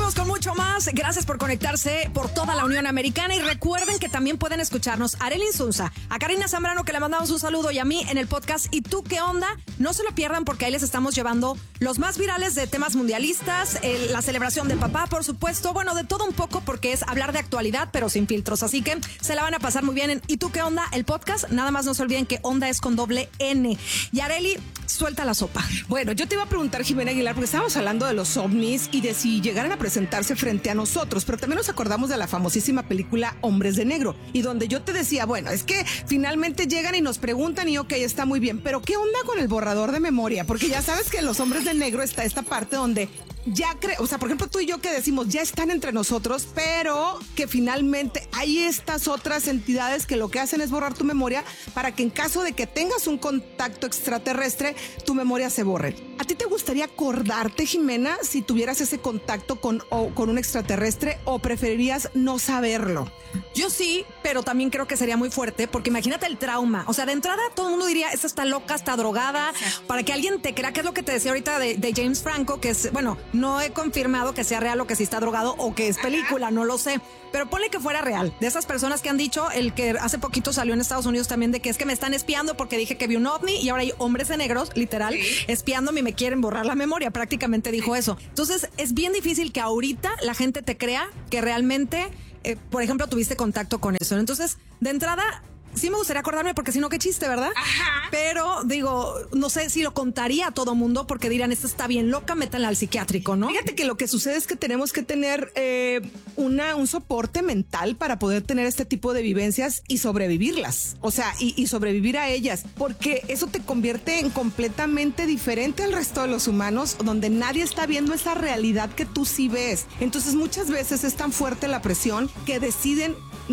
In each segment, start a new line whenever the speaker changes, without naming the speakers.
Seguimos con mucho más. Gracias por conectarse por toda la Unión Americana y recuerden que también pueden escucharnos a Arely Insunza, a Karina Zambrano, que le mandamos un saludo, y a mí en el podcast ¿Y tú qué onda? No se lo pierdan porque ahí les estamos llevando los más virales de temas mundialistas, la celebración del papá, por supuesto, bueno, de todo un poco porque es hablar de actualidad pero sin filtros, así que se la van a pasar muy bien en ¿Y tú qué onda? El podcast. Nada más no se olviden que onda es con doble N. Y Arely, suelta la sopa.
Bueno, yo te iba a preguntar, Jimena Aguilar, porque estábamos hablando de los ovnis y de si llegaran a presentarse frente a nosotros, pero también nos acordamos de la famosísima película Hombres de Negro, y donde yo te decía, bueno, es que finalmente llegan y nos preguntan y ok, está muy bien, pero ¿qué onda con el borrador de memoria? Porque ya sabes que en los Hombres de Negro está esta parte donde ya o sea, por ejemplo, tú y yo que decimos ya están entre nosotros, pero que finalmente hay estas otras entidades que lo que hacen es borrar tu memoria para que en caso de que tengas un contacto extraterrestre, tu memoria se borre. ¿A ti te gustaría acordarte, Jimena, si tuvieras ese contacto con un extraterrestre, o preferirías no saberlo?
Yo sí, pero también creo que sería muy fuerte, porque imagínate el trauma. O sea, de entrada todo el mundo diría, esta está loca, está drogada, para que alguien te crea, que es lo que te decía ahorita de James Franco, que es, bueno, no he confirmado que sea real o que sí está drogado o que es película, no lo sé. Pero ponle que fuera real. De esas personas que han dicho, el que hace poquito salió en Estados Unidos también, de que es que me están espiando porque dije que vi un ovni y ahora hay hombres de negros, literal, espiándome y me quieren borrar la memoria. Prácticamente dijo eso. Entonces, es bien difícil que ahorita la gente te crea que realmente, por ejemplo, tuviste contacto con eso. Entonces, de entrada, sí me gustaría acordarme, porque si no, qué chiste, ¿verdad? Ajá. Pero digo, no sé si lo contaría a todo mundo, porque dirán, esta está bien loca, métanla al psiquiátrico, ¿no?
Fíjate que lo que sucede es que tenemos que tener un soporte mental para poder tener este tipo de vivencias y sobrevivirlas. O sea, y sobrevivir a ellas, porque eso te convierte en completamente diferente al resto de los humanos, donde nadie está viendo esa realidad que tú sí ves. Entonces, muchas veces es tan fuerte la presión que deciden,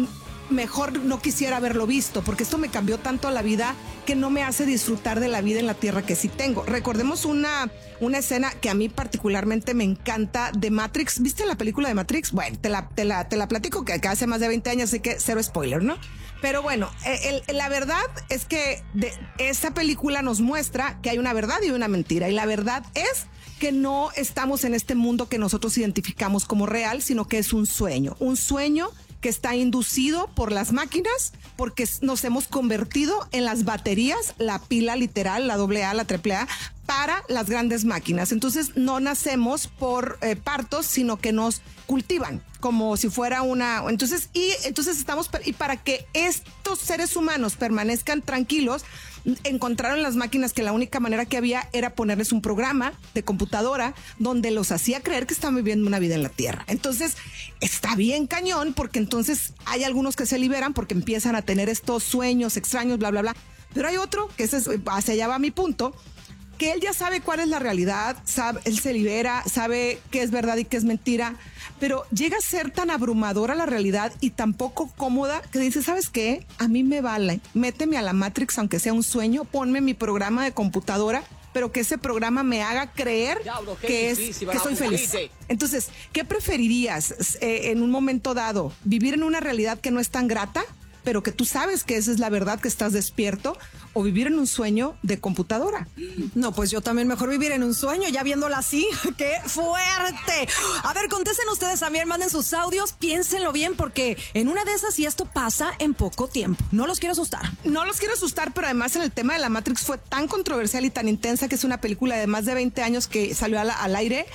mejor no quisiera haberlo visto, porque esto me cambió tanto la vida que no me hace disfrutar de la vida en la tierra que sí tengo. Recordemos una escena que a mí particularmente me encanta de Matrix. ¿Viste la película de Matrix? Bueno, te la platico, que hace más de 20 años, así que cero spoiler, ¿no? Pero bueno, la verdad es que esa película nos muestra que hay una verdad y una mentira, y la verdad es que no estamos en este mundo que nosotros identificamos como real, sino que es un sueño que está inducido por las máquinas, porque nos hemos convertido en las baterías, la pila literal, la AA, la AAA, para las grandes máquinas. Entonces no nacemos por partos, sino que nos cultivan como si fuera entonces estamos, y para que estos seres humanos permanezcan tranquilos, encontraron las máquinas que la única manera que había era ponerles un programa de computadora donde los hacía creer que estaban viviendo una vida en la Tierra. Entonces está bien cañón, porque entonces hay algunos que se liberan porque empiezan a tener estos sueños extraños, bla, bla, bla. Pero hay otro, que hacia allá va mi punto, que él ya sabe cuál es la realidad, él se libera, sabe qué es verdad y qué es mentira, pero llega a ser tan abrumadora la realidad y tan poco cómoda que dice, ¿sabes qué? A mí me vale, méteme a la Matrix aunque sea un sueño, ponme mi programa de computadora, pero que ese programa me haga creer que soy feliz. Entonces, ¿qué preferirías en un momento dado? ¿Vivir en una realidad que no es tan grata, pero que tú sabes que esa es la verdad, que estás despierto, o vivir en un sueño de computadora?
No, pues yo también mejor vivir en un sueño, ya viéndola así. ¡Qué fuerte! A ver, contesten ustedes también, manden sus audios, piénsenlo bien, porque en una de esas, y esto pasa en poco tiempo. No los quiero asustar.
No los quiero asustar, pero además en el tema de la Matrix fue tan controversial y tan intensa, que es una película de más de 20 años que salió al aire,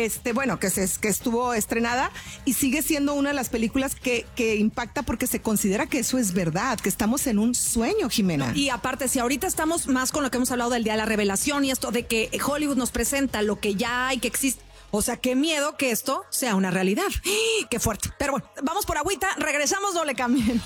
que estuvo estrenada, y sigue siendo una de las películas que impacta, porque se considera que eso es verdad, que estamos en un sueño, Jimena.
Y aparte, si ahorita estamos más con lo que hemos hablado del Día de la Revelación y esto de que Hollywood nos presenta lo que ya hay, que existe. O sea, qué miedo que esto sea una realidad. ¡Qué fuerte! Pero bueno, vamos por agüita, regresamos, no le cambien.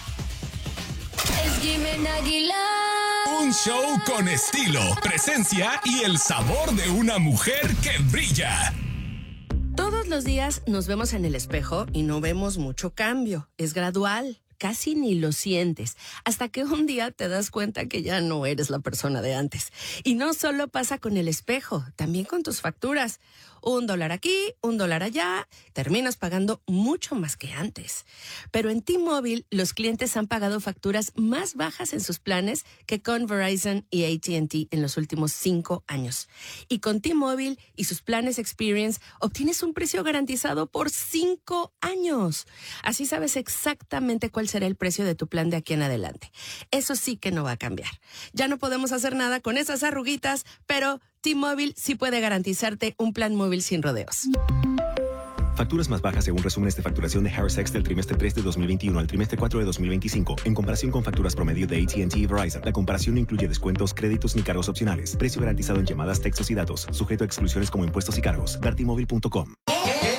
Es Jimena Aguilar.
Un show con estilo, presencia y el sabor de una mujer que brilla.
Todos los días nos vemos en el espejo y no vemos mucho cambio. Es gradual. casi ni lo sientes, hasta que un día te das cuenta que ya no eres la persona de antes. Y no solo pasa con el espejo, también con tus facturas. $1 aquí, $1 allá, terminas pagando mucho más que antes. Pero en T-Mobile, los clientes han pagado facturas más bajas en sus planes que con Verizon y AT&T en los últimos 5 años. Y con T-Mobile y sus planes Experience, obtienes un precio garantizado por 5 años. Así sabes exactamente cuál será el precio de tu plan de aquí en adelante. Eso sí que no va a cambiar. Ya no podemos hacer nada con esas arruguitas, pero T-Mobile sí puede garantizarte un plan móvil sin rodeos.
Facturas más bajas según resúmenes de facturación de Harris X del trimestre 3 de 2021 al trimestre 4 de 2025, en comparación con facturas promedio de AT&T y Verizon. La comparación no incluye descuentos, créditos ni cargos opcionales. Precio garantizado en llamadas, textos y datos, sujeto a exclusiones como impuestos y cargos. Dartmobile.com.